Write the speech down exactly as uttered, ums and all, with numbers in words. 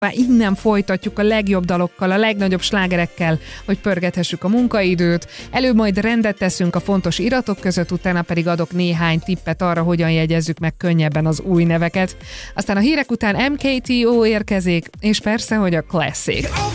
Már innen folytatjuk a legjobb dalokkal, a legnagyobb slágerekkel, hogy pörgethessük a munkaidőt. Előbb majd rendet teszünk a fontos iratok között, utána pedig adok néhány tippet arra, hogyan jegyezzük meg könnyebben az új neveket. Aztán a hírek után em ká té o érkezik, és persze, hogy a Classic.